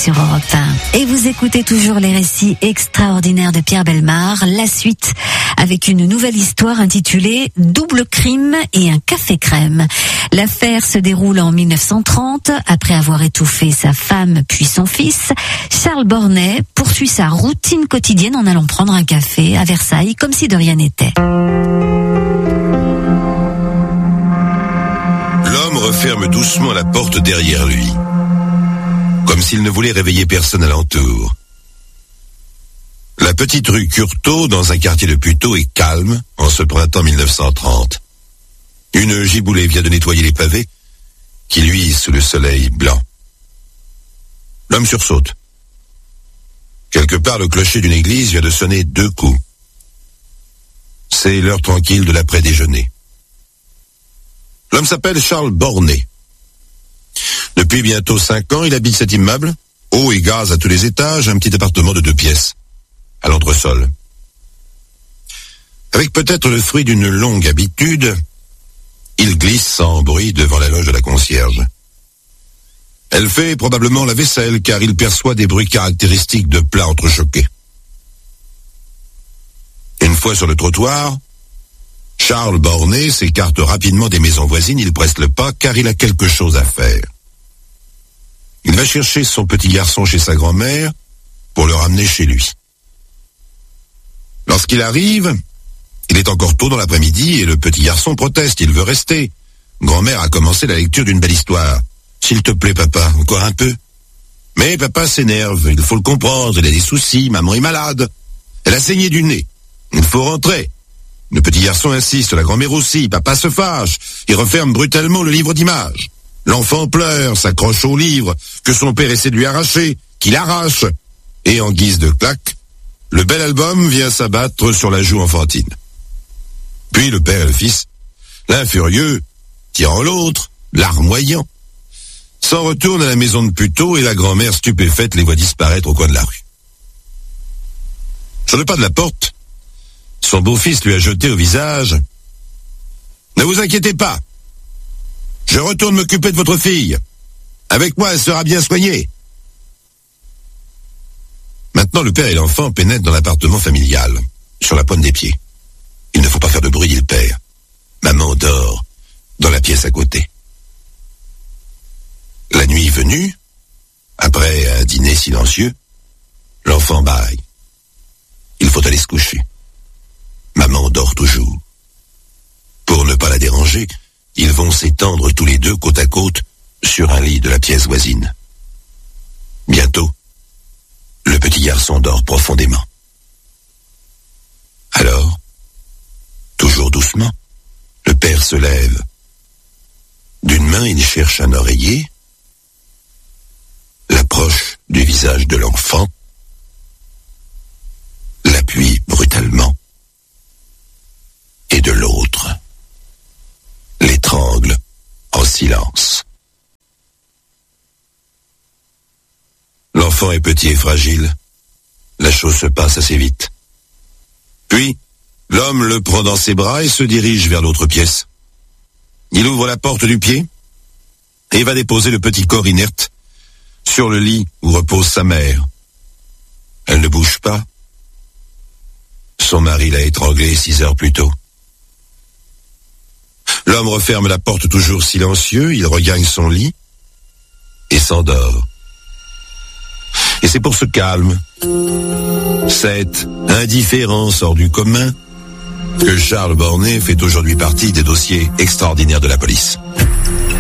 sur Europe 1. Et vous écoutez toujours les récits extraordinaires de Pierre Bellemare. La suite avec une nouvelle histoire intitulée Double crime et un café crème. L'affaire se déroule en 1930. Après avoir étouffé sa femme puis son fils, Charles Bornet poursuit sa routine quotidienne en allant prendre un café à Versailles comme si de rien n'était. L'homme referme doucement la porte derrière lui, comme s'il ne voulait réveiller personne alentour. La petite rue Curtot, dans un quartier de Puteaux, est calme en ce printemps 1930. Une giboulée vient de nettoyer les pavés qui luisent sous le soleil blanc. L'homme sursaute. Quelque part, le clocher d'une église vient de sonner 2 coups. C'est l'heure tranquille de l'après-déjeuner. L'homme s'appelle Charles Bornet. Depuis bientôt 5 ans, il habite cet immeuble, eau et gaz à tous les étages, un petit appartement de 2 pièces, à l'entresol. Avec peut-être le fruit d'une longue habitude, il glisse sans bruit devant la loge de la concierge. Elle fait probablement la vaisselle, car il perçoit des bruits caractéristiques de plats entrechoqués. Une fois sur le trottoir, Charles Bornet s'écarte rapidement des maisons voisines, il presse le pas, car il a quelque chose à faire. Il va chercher son petit garçon chez sa grand-mère pour le ramener chez lui. Lorsqu'il arrive, il est encore tôt dans l'après-midi et le petit garçon proteste, il veut rester. Grand-mère a commencé la lecture d'une belle histoire. « S'il te plaît, papa, encore un peu ?» Mais papa s'énerve, il faut le comprendre, il a des soucis, maman est malade. Elle a saigné du nez, il faut rentrer. Le petit garçon insiste, la grand-mère aussi, papa se fâche, il referme brutalement le livre d'images. L'enfant pleure, s'accroche au livre, que son père essaie de lui arracher, qu'il arrache. Et en guise de claque, le bel album vient s'abattre sur la joue enfantine. Puis le père et le fils, l'un furieux, tirant l'autre, larmoyant, s'en retourne à la maison de Puteaux et la grand-mère stupéfaite les voit disparaître au coin de la rue. Sur le pas de la porte, son beau-fils lui a jeté au visage « Ne vous inquiétez pas, je retourne m'occuper de votre fille. Avec moi, elle sera bien soignée. » Maintenant, le père et l'enfant pénètrent dans l'appartement familial, sur la pointe des pieds. Il ne faut pas faire de bruit, dit le père. Maman dort dans la pièce à côté. La nuit venue, après un dîner silencieux, l'enfant bâille. Il faut aller se coucher. Maman dort toujours. Pour ne pas la déranger, ils vont s'étendre tous les deux côte à côte sur un lit de la pièce voisine. Bientôt, le petit garçon dort profondément. Alors, toujours doucement, le père se lève. D'une main, il cherche un oreiller, l'approche du visage de l'enfant, l'appuie brutalement, et de l'autre, l'étrangle en silence. L'enfant est petit et fragile, la chose se passe assez vite. Puis, l'homme le prend dans ses bras et se dirige vers l'autre pièce. Il ouvre la porte du pied et va déposer le petit corps inerte sur le lit où repose sa mère. Elle ne bouge pas. Son mari l'a étranglée 6 heures plus tôt. L'homme referme la porte toujours silencieux, il regagne son lit et s'endort. Et c'est pour ce calme, cette indifférence hors du commun, que Charles Bornet fait aujourd'hui partie des dossiers extraordinaires de la police.